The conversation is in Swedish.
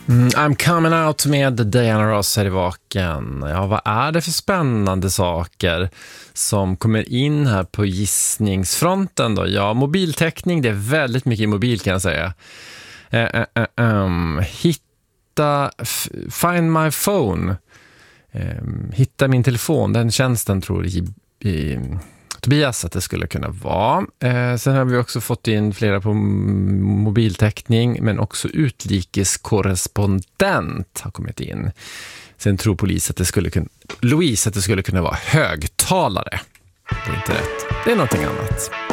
I'm coming out med Diana Ross här i Vaken. Ja, vad är det för spännande saker som kommer in här på gissningsfronten då? Ja, mobiltäckning, det är väldigt mycket i mobil kan jag säga. Find my phone. Hitta min telefon, den tjänsten tror Tobias att det skulle kunna vara. Sen har vi också fått in flera på mobiltäckning, men också utrikeskorrespondent har kommit in. Sen tror Louise att det skulle kunna vara högtalare. Det är inte rätt. Det är någonting annat.